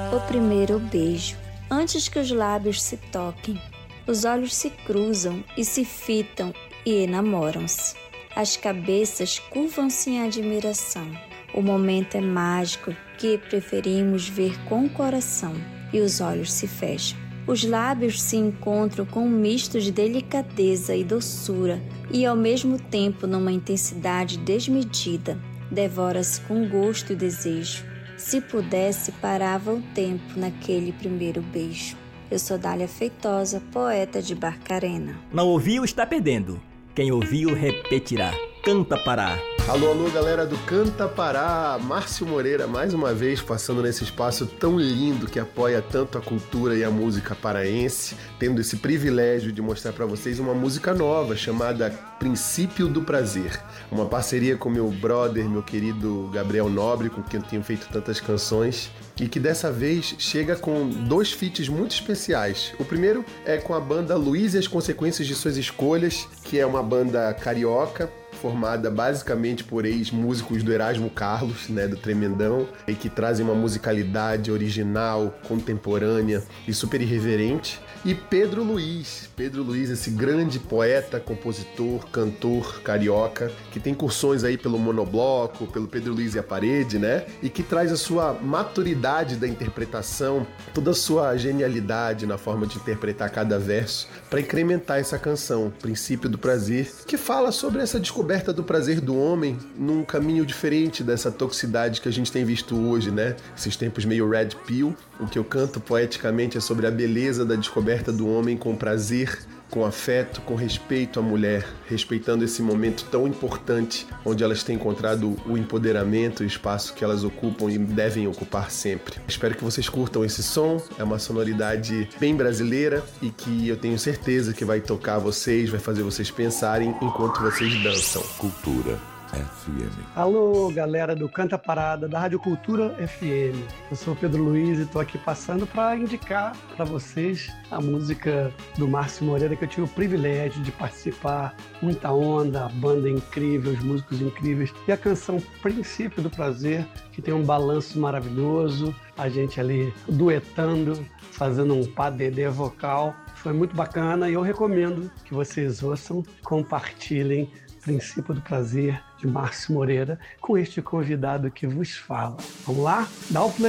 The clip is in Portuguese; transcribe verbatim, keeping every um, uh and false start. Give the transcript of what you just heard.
O primeiro beijo. Antes que os lábios se toquem, os olhos se cruzam e se fitam e enamoram-se. As cabeças curvam-se em admiração. O momento é mágico que preferimos ver com o coração e os olhos se fecham. Os lábios se encontram com um misto de delicadeza e doçura e ao mesmo tempo numa intensidade desmedida. Devora-se com gosto e desejo. Se pudesse, parava o tempo naquele primeiro beijo. Eu sou Dália Feitosa, poeta de Barcarena. Não ouviu, está perdendo. Quem ouviu, repetirá. Canta Pará. Alô, alô, galera do Canta Pará. Márcio Moreira, mais uma vez, passando nesse espaço tão lindo que apoia tanto a cultura e a música paraense, tendo esse privilégio de mostrar para vocês uma música nova chamada Princípio do Prazer. Uma parceria com meu brother, meu querido Gabriel Nobre, com quem eu tenho feito tantas canções, e que dessa vez chega com dois feats muito especiais. O primeiro é com a banda Luiz e as Consequências de Suas Escolhas, que é uma banda carioca, formada basicamente por ex-músicos do Erasmo Carlos, né, do Tremendão, e que trazem uma musicalidade original, contemporânea e super irreverente. E Pedro Luiz, Pedro Luiz, esse grande poeta, compositor, cantor carioca, que tem cursões aí pelo Monobloco, pelo Pedro Luiz e a Parede, né? E que traz a sua maturidade da interpretação, toda a sua genialidade na forma de interpretar cada verso, para incrementar essa canção, Princípio do Prazer, que fala sobre essa descoberta do prazer do homem num caminho diferente dessa toxicidade que a gente tem visto hoje, né? Esses tempos meio red pill. O que eu canto poeticamente é sobre a beleza da descoberta do homem com prazer, com afeto, com respeito à mulher, respeitando esse momento tão importante onde elas têm encontrado o empoderamento e o espaço que elas ocupam e devem ocupar sempre. Espero que vocês curtam esse som, é uma sonoridade bem brasileira e que eu tenho certeza que vai tocar vocês, vai fazer vocês pensarem enquanto vocês dançam. Cultura F M. Alô, galera do Canta Parada, da Rádio Cultura F M. Eu sou o Pedro Luiz e estou aqui passando para indicar para vocês a música do Márcio Moreira, que eu tive o privilégio de participar. Muita onda, a banda incrível, os músicos incríveis. E a canção Princípio do Prazer, que tem um balanço maravilhoso. A gente ali duetando, fazendo um padedê vocal. Foi muito bacana e eu recomendo que vocês ouçam, compartilhem Princípio do Prazer, de Márcio Moreira, com este convidado que vos fala. Vamos lá? Dá o play.